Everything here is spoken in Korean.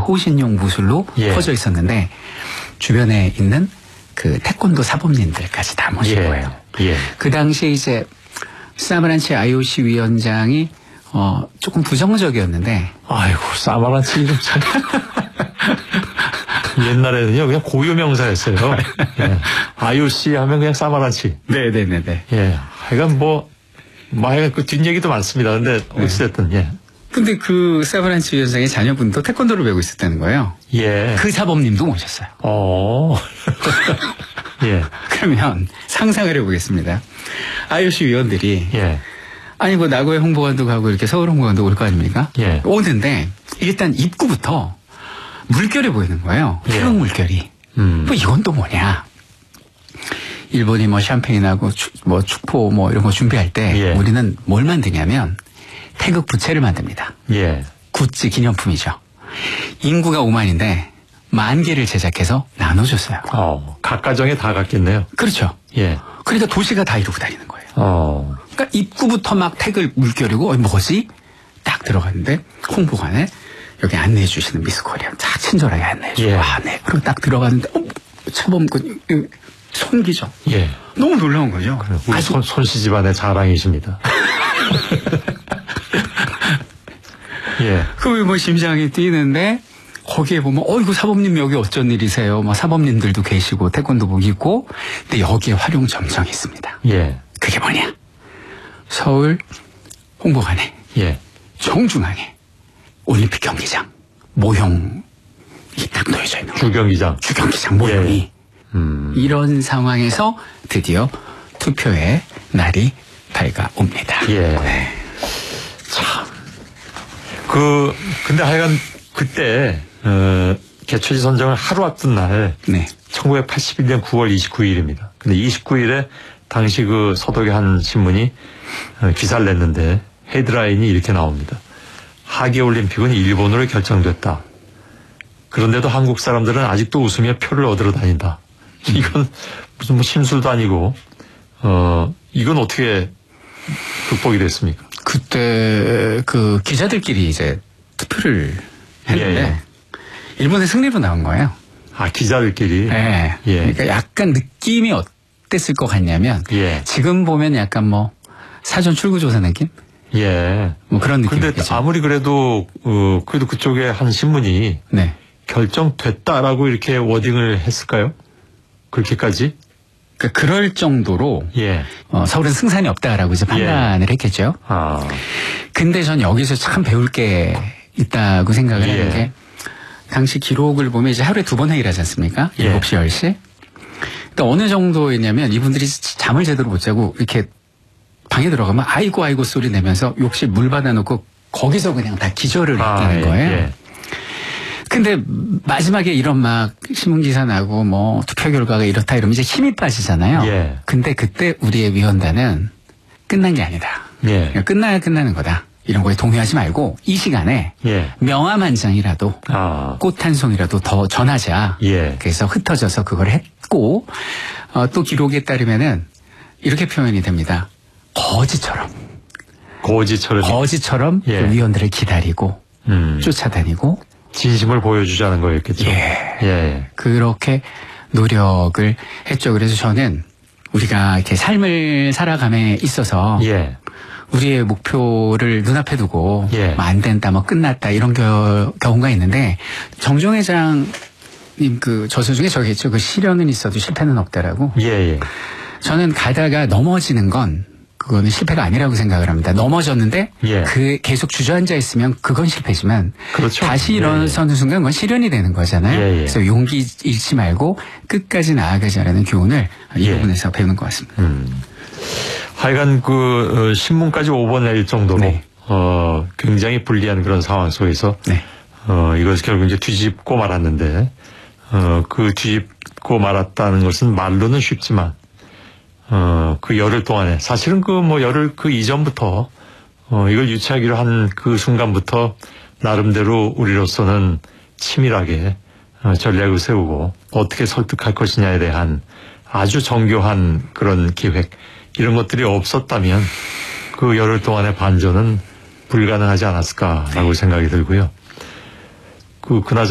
호신용 무술로 예. 퍼져 있었는데 주변에 있는 그 태권도 사범님들까지 다 모신 예. 거예요. 예. 그 당시에 이제 사마란치 IOC 위원장이 조금 부정적이었는데 아이고, 사마란치 이름 참. 옛날에는요, 그냥 고유 명사였어요. 예. IOC 하면 그냥 사마란치. 네네네네. 예. 하여간 하여간 그 뒷얘기도 많습니다. 근데, 어찌됐든, 예. 근데 그 사마란치 위원장의 자녀분도 태권도를 배우고 있었다는 거예요. 예. 그 사범님도 모셨어요. 예. 그러면 상상을 해보겠습니다. IOC 위원들이 예. 아니 뭐 나고야 홍보관도 가고 이렇게 서울 홍보관도 올 거 아닙니까? 예. 오는데 일단 입구부터 물결이 보이는 거예요. 예. 태극 물결이. 뭐 이건 또 뭐냐? 일본이 뭐 샴페인하고 축포 뭐 이런 거 준비할 때 예. 우리는 뭘 만드냐면 태극 부채를 만듭니다. 예. 굿즈 기념품이죠. 인구가 5만인데 10,000개를 제작해서 나눠줬어요. 각 가정에 다 갔겠네요. 그렇죠. 예. 그러니까 도시가 다 이러고 다니는 거예요. 그러니까 입구부터 막 태극 물결이고 뭐지? 딱 들어갔는데 홍보관에 여기 안내해 주시는 미스 코리아 딱 친절하게 안내해 주고 예. 네. 그리고 딱 들어갔는데 차범근 손기죠. 예. 너무 놀라운 거죠. 우리 손씨 집안의 자랑이십니다. 예. 그 뭐 심장이 뛰는데 거기에 보면 이거 사범님 여기 어쩐 일이세요? 막 사범님들도 계시고 태권도복 입고 근데 여기에 활용점정이 있습니다. 예. 그게 뭐냐? 서울 홍보관에 예. 정중앙에 올림픽 경기장 모형이 딱 놓여져 있는 거예요. 주경기장 모형이. 예. 이런 상황에서 드디어 투표의 날이 밝아옵니다. 예. 네. 참. 근데 하여간 그때, 개최지 선정을 하루 앞둔 날, 네. 1981년 9월 29일입니다. 근데 29일에 당시 그 서독의 한 신문이 기사를 냈는데 헤드라인이 이렇게 나옵니다. 하계올림픽은 일본으로 결정됐다. 그런데도 한국 사람들은 아직도 웃으며 표를 얻으러 다닌다. 이건 무슨 뭐 심술도 아니고, 이건 어떻게 극복이 됐습니까? 그때 그 기자들끼리 이제 투표를 했는데 예. 일본의 승리로 나온 거예요. 기자들끼리? 네. 예. 그러니까 약간 느낌이 어땠을 것 같냐면 예. 지금 보면 약간 뭐 사전 출구조사 느낌? 예. 뭐 그런 느낌이죠. 근데 아무리 그래도 그래도 그쪽에 한 신문이 네. 결정됐다라고 이렇게 워딩을 했을까요? 그렇게까지? 그러니까 그럴 정도로 예. 서울은 승산이 없다라고 이제 판단을 했겠죠. 근데 전 여기서 참 배울 게 있다고 생각을 예. 하는 게 당시 기록을 보면 이제 하루에 2번 회의를 하지 않습니까? 예. 7시, 10시. 근데 어느 정도였냐면 이분들이 잠을 제대로 못 자고 이렇게 방에 들어가면 아이고 소리 내면서 욕실 물 받아놓고 거기서 그냥 다 기절을 했다는 거예요. 예. 근데 마지막에 이런 막 신문기사 나고 뭐 투표 결과가 이렇다 이러면 이제 힘이 빠지잖아요. 예. 근데 그때 우리의 위원단은 끝난 게 아니다. 예. 그냥 끝나야 끝나는 거다. 이런 거에 동요하지 말고 이 시간에 예. 명함 한 장이라도 꽃 한 송이라도 더 전하자. 예. 그래서 흩어져서 그걸 했고 또 기록에 따르면은 이렇게 표현이 됩니다. 거지처럼 예. 그 위원들을 기다리고 쫓아다니고 진심을 보여주자는 거였겠죠. 예. 예. 그렇게 노력을 했죠. 그래서 저는 우리가 이렇게 삶을 살아감에 있어서 예. 우리의 목표를 눈앞에 두고 예. 뭐 안 된다, 뭐 끝났다 이런 경우가 있는데 정종 회장님 그 저서 중에 저기 있죠. 그 시련은 있어도 실패는 없다라고. 예. 저는 가다가 넘어지는 건 그거는 실패가 아니라고 생각을 합니다. 넘어졌는데 예. 그 계속 주저앉아 있으면 그건 실패지만 그렇죠. 다시 일어서는 순간 그건 시련이 되는 거잖아요. 예. 그래서 용기 잃지 말고 끝까지 나아가자라는 교훈을 이 예. 부분에서 배우는 것 같습니다. 하여간 신문까지 5번 낼 정도로 네. 굉장히 불리한 그런 상황 속에서 네. 이것을 결국 이제 뒤집고 말았는데 그 뒤집고 말았다는 것은 말로는 쉽지만 그 열흘 동안에 사실은 열흘 그 이전부터 이걸 유치하기로 한 그 순간부터 나름대로 우리로서는 치밀하게 전략을 세우고 어떻게 설득할 것이냐에 대한 아주 정교한 그런 기획 이런 것들이 없었다면 그 열흘 동안의 반전은 불가능하지 않았을까라고 생각이 들고요. 그나저나